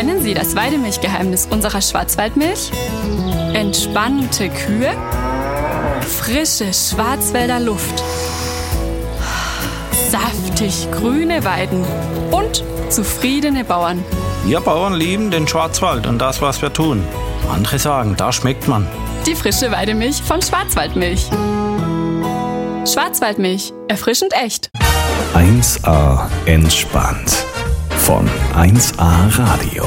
Kennen Sie das Weidemilchgeheimnis unserer Schwarzwaldmilch? Entspannte Kühe, frische Schwarzwälder Luft, saftig grüne Weiden und zufriedene Bauern. Wir Bauern lieben den Schwarzwald und das, was wir tun. Andere sagen, da schmeckt man. Die frische Weidemilch von Schwarzwaldmilch. Schwarzwaldmilch, erfrischend echt. 1A entspannt von 1A Radio.